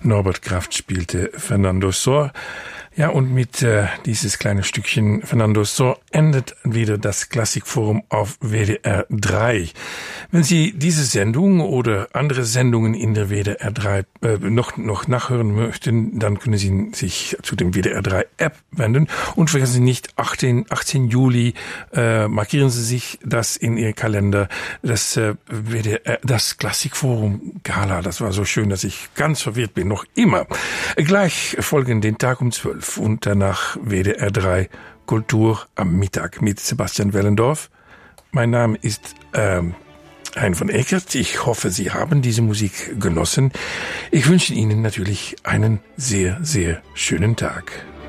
Norbert Kraft spielte Fernando Sor. Ja, und mit dieses kleine Stückchen Fernando Sor endet wieder das Klassikforum auf WDR 3. Wenn Sie diese Sendung oder andere Sendungen in der WDR 3 noch nachhören möchten, dann können Sie sich zu dem WDR 3 App wenden. Und vergessen Sie nicht, 18 Juli, markieren Sie sich das in Ihr Kalender, das Klassikforum Gala. Das war so schön, dass ich ganz verwirrt bin, noch immer. Gleich folgen den Tag um 12 und danach WDR 3 Kultur am Mittag mit Sebastian Wellendorf. Mein Name ist Hein von Eckert. Ich hoffe, Sie haben diese Musik genossen. Ich wünsche Ihnen natürlich einen sehr, sehr schönen Tag.